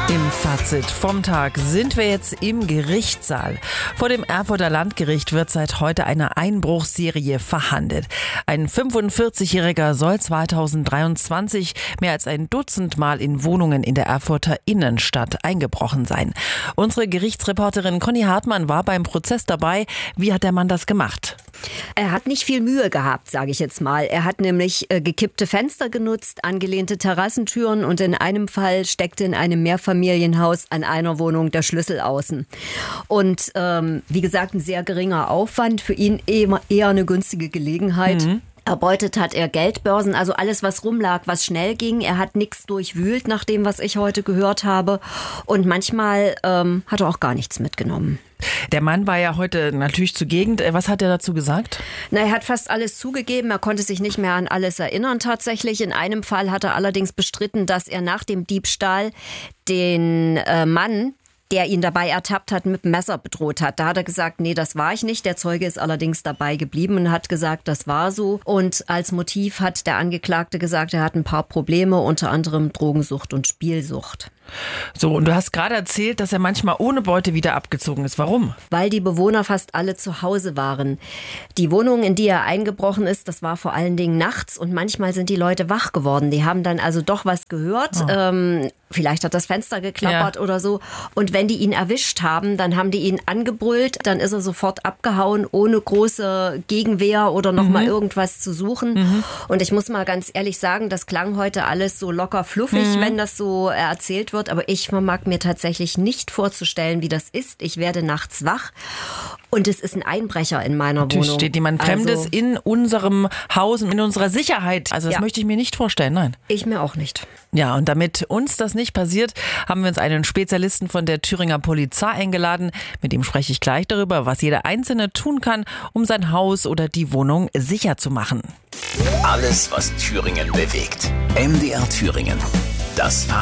Im Fazit vom Tag sind wir jetzt im Gerichtssaal. Vor dem Erfurter Landgericht wird seit heute eine Einbruchsserie verhandelt. Ein 45-Jähriger soll 2023 mehr als ein Dutzend Mal in Wohnungen in der Erfurter Innenstadt eingebrochen sein. Unsere Gerichtsreporterin Conny Hartmann war beim Prozess dabei. Wie hat der Mann das gemacht? Er hat nicht viel Mühe gehabt, sage ich jetzt mal. Er hat nämlich gekippte Fenster genutzt, angelehnte Terrassentüren und in einem Fall steckte in einem Mehrfamilienhaus an einer Wohnung der Schlüssel außen. Und wie gesagt, ein sehr geringer Aufwand, für ihn eher eine günstige Gelegenheit. Erbeutet hat er Geldbörsen, also alles, was rumlag, was schnell ging. Er hat nichts durchwühlt, nach dem, was ich heute gehört habe. Und manchmal hat er auch gar nichts mitgenommen. Der Mann war ja heute natürlich zugegen. Was hat er dazu gesagt? Na, er hat fast alles zugegeben. Er konnte sich nicht mehr an alles erinnern tatsächlich. In einem Fall hat er allerdings bestritten, dass er nach dem Diebstahl den Mann, der ihn dabei ertappt hat, mit dem Messer bedroht hat. Da hat er gesagt, nee, das war ich nicht. Der Zeuge ist allerdings dabei geblieben und hat gesagt, das war so. Und als Motiv hat der Angeklagte gesagt, er hat ein paar Probleme, unter anderem Drogensucht und Spielsucht. So, und du hast gerade erzählt, dass er manchmal ohne Beute wieder abgezogen ist. Warum? Weil die Bewohner fast alle zu Hause waren. Die Wohnung, in die er eingebrochen ist, das war vor allen Dingen nachts und manchmal sind die Leute wach geworden. Die haben dann also doch was gehört. Vielleicht hat das Fenster geklappert oder so. Und wenn die ihn erwischt haben, dann haben die ihn angebrüllt. Dann ist er sofort abgehauen, ohne große Gegenwehr oder noch mal irgendwas zu suchen. Und ich muss mal ganz ehrlich sagen, das klang heute alles so locker fluffig, wenn das so erzählt wird. Aber ich vermag mir tatsächlich nicht vorzustellen, wie das ist. Ich werde nachts wach und es ist ein Einbrecher in meiner Wohnung. Natürlich steht jemand Fremdes in unserem Haus und in unserer Sicherheit. Also das möchte ich mir nicht vorstellen, nein. Ich mir auch nicht. Ja, und damit uns das nicht passiert, haben wir uns einen Spezialisten von der Thüringer Polizei eingeladen. Mit ihm spreche ich gleich darüber, was jeder Einzelne tun kann, um sein Haus oder die Wohnung sicher zu machen. Alles, was Thüringen bewegt. MDR Thüringen. Das